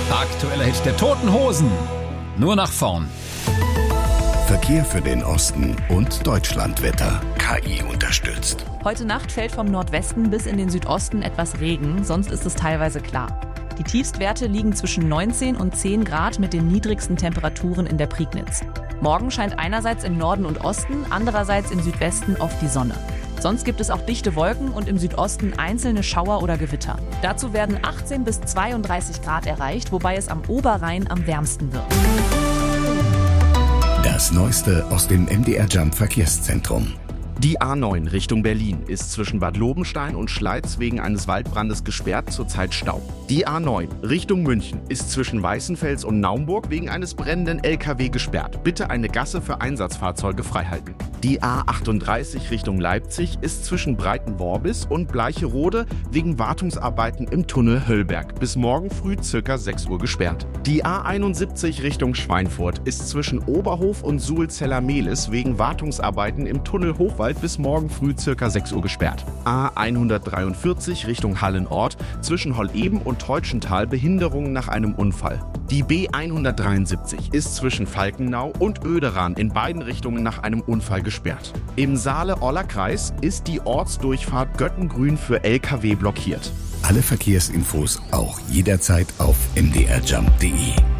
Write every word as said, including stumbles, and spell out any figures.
Aktueller Hit der Toten Hosen. Nur nach vorn. Verkehr für den Osten und Deutschlandwetter. K I unterstützt. Heute Nacht fällt vom Nordwesten bis in den Südosten etwas Regen, sonst ist es teilweise klar. Die Tiefstwerte liegen zwischen neunzehn und zehn Grad mit den niedrigsten Temperaturen in der Prignitz. Morgen scheint einerseits im Norden und Osten, andererseits im Südwesten oft die Sonne. Sonst gibt es auch dichte Wolken und im Südosten einzelne Schauer oder Gewitter. Dazu werden achtzehn bis zweiunddreißig Grad erreicht, wobei es am Oberrhein am wärmsten wird. Das Neueste aus dem M D R Jump Verkehrszentrum. Die A neun Richtung Berlin ist zwischen Bad Lobenstein und Schleiz wegen eines Waldbrandes gesperrt, zurzeit Stau. Die A neun Richtung München ist zwischen Weißenfels und Naumburg wegen eines brennenden L K W gesperrt. Bitte eine Gasse für Einsatzfahrzeuge freihalten. Die A achtunddreißig Richtung Leipzig ist zwischen Breitenworbis und Bleicherode wegen Wartungsarbeiten im Tunnel Höllberg bis morgen früh ca. sechs Uhr gesperrt. Die A einundsiebzig Richtung Schweinfurt ist zwischen Oberhof und Suhlzeller-Mehlis wegen Wartungsarbeiten im Tunnel Hochwald bis morgen früh ca. sechs Uhr gesperrt. A hundertdreiundvierzig Richtung Hallenort zwischen Holleben und Teutschenthal Behinderungen nach einem Unfall. Die B hundertdreiundsiebzig ist zwischen Falkenau und Oederan in beiden Richtungen nach einem Unfall gesperrt. Im Saale-Orla-Kreis ist die Ortsdurchfahrt Göttengrün für L K W blockiert. Alle Verkehrsinfos auch jederzeit auf m d r jump punkt d e.